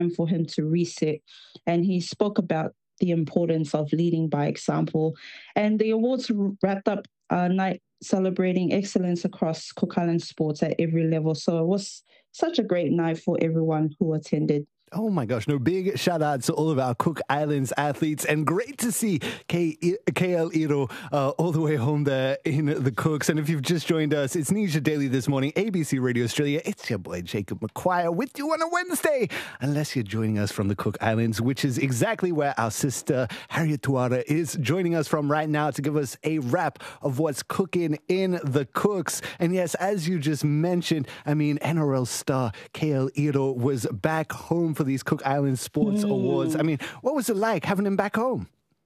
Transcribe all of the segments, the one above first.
for him to reset. And he spoke about the importance of leading by example. And the awards wrapped up a night celebrating excellence across Cook Island sports at every level. So it was such a great night for everyone who attended. Oh my gosh, no, big shout out to all of our Cook Islands athletes, and great to see KL Iro all the way home there in the Cooks. And if you've just joined us, it's Nisha Daily this morning, ABC Radio Australia. It's your boy Jacob McQuire with you on a Wednesday, unless you're joining us from the Cook Islands, which is exactly where our sister Harriet Tuara is joining us from right now to give us a wrap of what's cooking in the Cooks. And yes, as you just mentioned, I mean, NRL star KL Iro was back home for these Cook Islands Sports Awards. I mean, what was it like having him back home?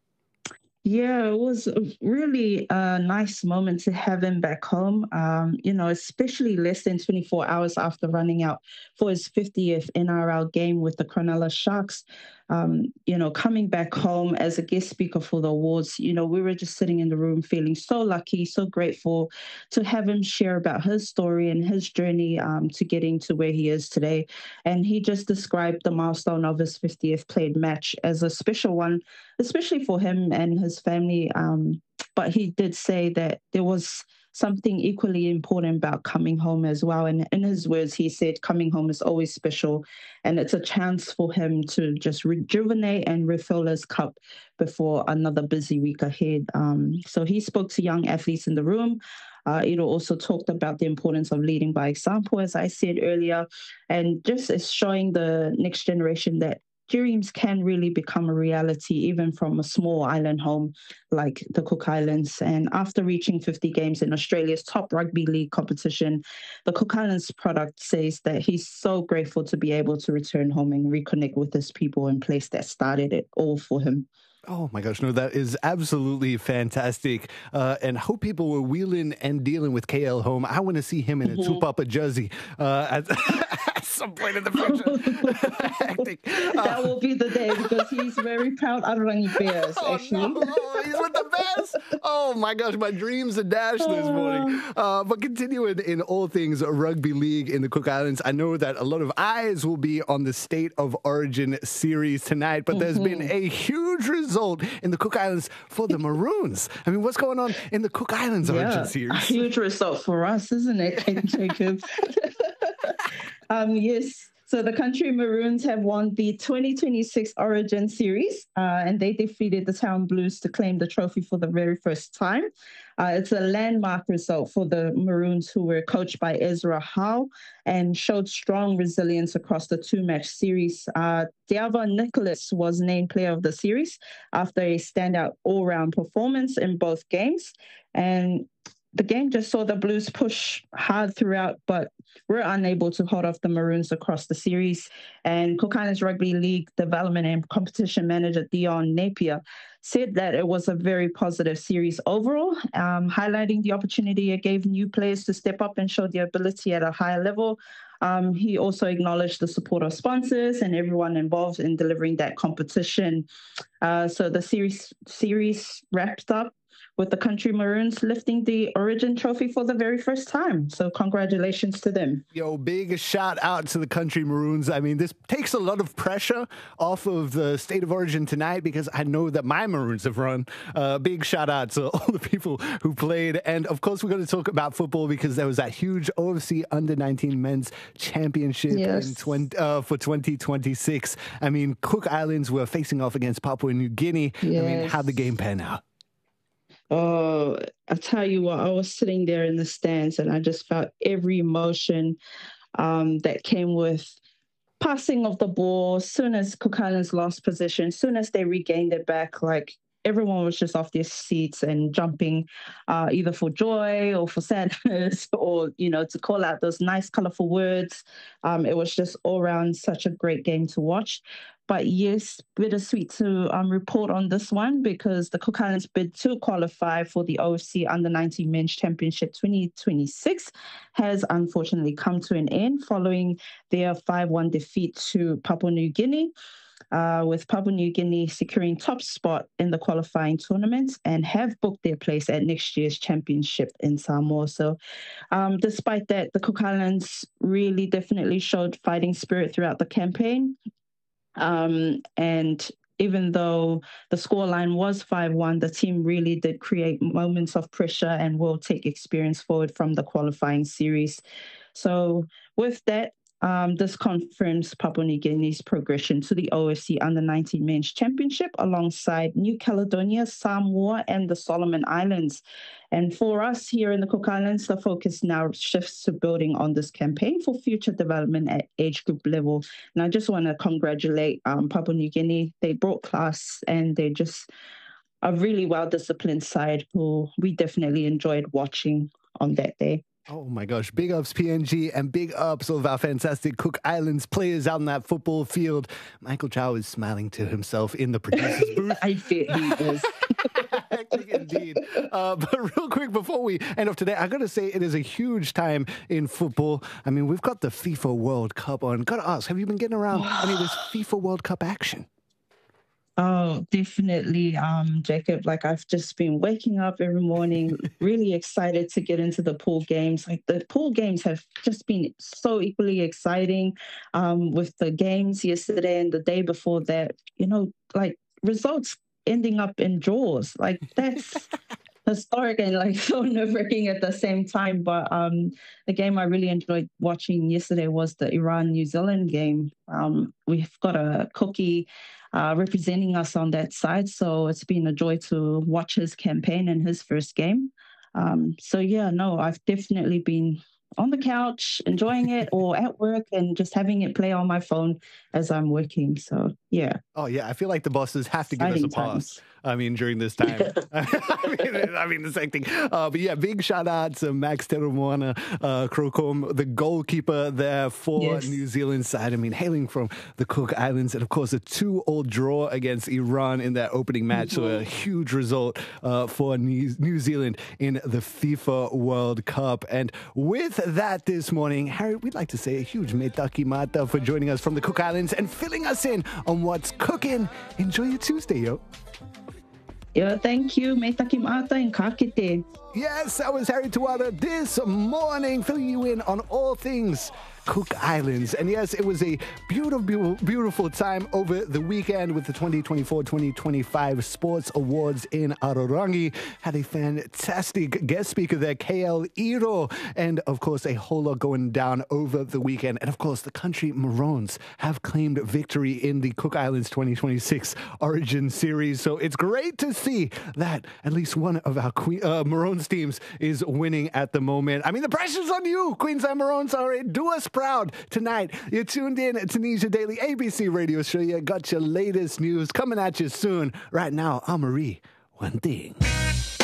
Yeah, it was really a nice moment to have him back home, especially less than 24 hours after running out for his 50th NRL game with the Cronulla Sharks. Coming back home as a guest speaker for the awards, we were just sitting in the room feeling so lucky, so grateful to have him share about his story and his journey to getting to where he is today. And he just described the milestone of his 50th played match as a special one, especially for him and his family. But he did say that there was something equally important about coming home as well. And in his words, he said coming home is always special, and it's a chance for him to just rejuvenate and refill his cup before another busy week ahead. So he spoke to young athletes in the room. It also talked about the importance of leading by example, as I said earlier, and just is showing the next generation that dreams can really become a reality, even from a small island home like the Cook Islands. And after reaching 50 games in Australia's top rugby league competition, the Cook Islands product says that he's so grateful to be able to return home and reconnect with his people and place that started it all for him. Oh my gosh, no, that is absolutely fantastic. And I hope people were wheeling and dealing with KL home. I want to see him in a Tupapa jersey at some point in the future. That will be the day, because he's very proud Arangi Bears, actually. No, he's with the Bears. Oh my gosh, my dreams are dashed this morning. But continuing in all things rugby league in the Cook Islands, I know that a lot of eyes will be on the State of Origin series tonight, but there's been a huge result in the Cook Islands for the Maroons. I mean, what's going on in the Cook Islands Origin series? A huge result for us, isn't it, Jacob? Yes. So the Country Maroons have won the 2026 Origin Series, and they defeated the Town Blues to claim the trophy for the very first time. It's a landmark result for the Maroons, who were coached by Ezra Howe and showed strong resilience across the two-match series. Diava Nicholas was named player of the series after a standout all-round performance in both games. And the game just saw the Blues push hard throughout, but were unable to hold off the Maroons across the series. And Cook Islands Rugby League Development and Competition Manager Dion Napier said that it was a very positive series overall, highlighting the opportunity it gave new players to step up and show their ability at a higher level. He also acknowledged the support of sponsors and everyone involved in delivering that competition. So the series wrapped up with the Country Maroons lifting the Origin trophy for the very first time. So congratulations to them. Yo, big shout out to the Country Maroons. I mean, this takes a lot of pressure off of the State of Origin tonight, because I know that my Maroons have run. Big shout out to all the people who played. And of course, we're going to talk about football, because there was that huge OFC Under-19 Men's Championship for 2026. I mean, Cook Islands were facing off against Papua New Guinea. Yes. I mean, how'd the game pan out? Oh, I tell you what, I was sitting there in the stands and I just felt every emotion that came with passing of the ball. As soon as Cook Islands lost possession, as soon as they regained it back, like everyone was just off their seats and jumping either for joy or for sadness or, to call out those nice, colorful words. It was just all around such a great game to watch. But yes, bittersweet to report on this one, because the Cook Islands bid to qualify for the OFC Under-19 Men's Championship 2026 has unfortunately come to an end following their 5-1 defeat to Papua New Guinea, with Papua New Guinea securing top spot in the qualifying tournament and have booked their place at next year's championship in Samoa. So despite that, the Cook Islands really definitely showed fighting spirit throughout the campaign. And even though the scoreline was 5-1, the team really did create moments of pressure and will take experience forward from the qualifying series. So with that, this confirms Papua New Guinea's progression to the OFC Under-19 Men's Championship alongside New Caledonia, Samoa, and the Solomon Islands. And for us here in the Cook Islands, the focus now shifts to building on this campaign for future development at age group level. And I just want to congratulate Papua New Guinea. They brought class and they're just a really well-disciplined side who we definitely enjoyed watching on that day. Oh my gosh, big ups PNG and big ups all of our fantastic Cook Islands players out in that football field. Michael Chow is smiling to himself in the producer's booth. I feel he is. Indeed. But real quick, before we end off today, I got to say it is a huge time in football. I mean, we've got the FIFA World Cup on. Got to ask, have you been getting around any of this FIFA World Cup action? Oh, definitely, Jacob. Like I've just been waking up every morning, really excited to get into the pool games. Like the pool games have just been so equally exciting. With the games yesterday and the day before that, like results ending up in draws. Like that's historic and like so nerve-wracking at the same time. But the game I really enjoyed watching yesterday was the Iran-New Zealand game. We've got a cookie representing us on that side. So it's been a joy to watch his campaign in his first game. I've definitely been on the couch, enjoying it, or at work and just having it play on my phone as I'm working. So, yeah. Oh, yeah. I feel like the bosses have to give us a pass. During this time. The same thing. But yeah, big shout out to Max Terumoana Crocombe, the goalkeeper there for New Zealand side. Hailing from the Cook Islands, and of course a 2-2 draw against Iran in that opening match. So a huge result for New Zealand in the FIFA World Cup. And with that this morning, Harry, we'd like to say a huge metaki mata for joining us from the Cook Islands and filling us in on what's cooking. Enjoy your Tuesday, yo. Yeah, thank you. Metaki mata and kakite. Yes, that was Harry Tuata this morning, filling you in on all things Cook Islands. And yes, it was a beautiful, beautiful time over the weekend with the 2024-2025 Sports Awards in Ararangi. Had a fantastic guest speaker there, KL Iro. And of course, a whole lot going down over the weekend. And of course, the country Maroons have claimed victory in the Cook Islands 2026 Origin Series. So it's great to see that at least one of our Maroons teams is winning at the moment. The pressure's on you, Queensland Maroons. All right, do us proud tonight. You're tuned in to Tunisia Daily ABC Radio Show. You got your latest news coming at you soon. Right now, Marie, one thing.